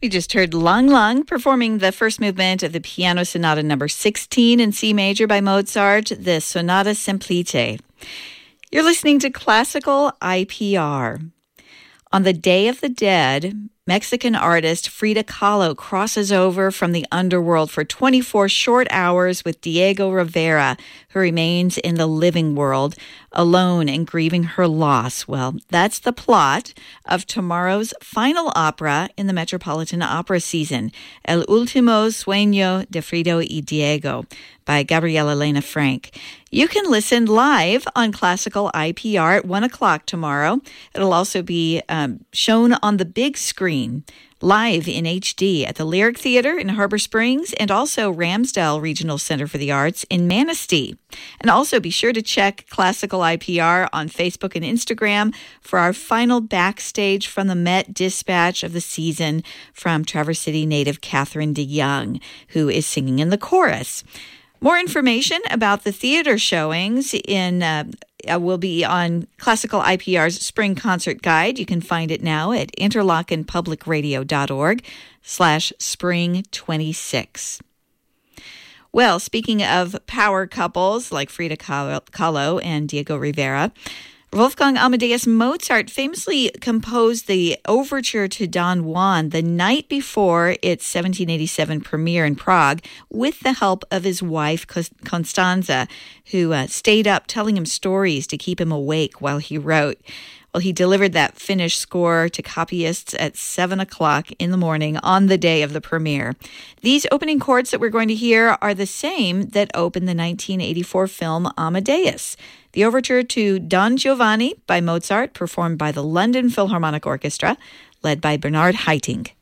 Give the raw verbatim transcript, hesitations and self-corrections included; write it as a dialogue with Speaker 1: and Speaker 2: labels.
Speaker 1: We just heard Lang Lang performing the first movement of the Piano Sonata number sixteen in C major by Mozart, the Sonata Semplice. You're listening to Classical I P R. On the Day of the Dead, Mexican artist Frida Kahlo crosses over from the underworld for twenty-four short hours with Diego Rivera, who remains in the living world, alone and grieving her loss. Well, that's the plot of tomorrow's final opera in the Metropolitan Opera season, El Último Sueño de Frida y Diego, by Gabriela Elena Frank. You can listen live on Classical I P R at one o'clock tomorrow. It'll also be um, shown on the big screen, live in H D at the Lyric Theater in Harbor Springs and also Ramsdale Regional Center for the Arts in Manistee. And also be sure to check Classical I P R on Facebook and Instagram for our final backstage from the Met Dispatch of the season from Traverse City native Catherine DeYoung, who is singing in the chorus. More information about the theater showings in uh, will be on Classical I P R's Spring Concert Guide. You can find it now at interlockenpublicradio.org slash spring 26. Well, speaking of power couples like Frida Kahlo and Diego Rivera, Wolfgang Amadeus Mozart famously composed the overture to Don Juan the night before its seventeen eighty-seven premiere in Prague with the help of his wife, Constanza, who uh, stayed up telling him stories to keep him awake while he wrote. Well, he delivered that finished score to copyists at seven o'clock in the morning on the day of the premiere. These opening chords that we're going to hear are the same that opened the nineteen eighty-four film Amadeus. The overture to Don Giovanni by Mozart, performed by the London Philharmonic Orchestra, led by Bernard Haitink.